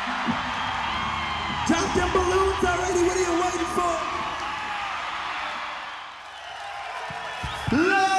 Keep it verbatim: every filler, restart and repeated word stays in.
Drop them balloons already. What are you waiting for? Love!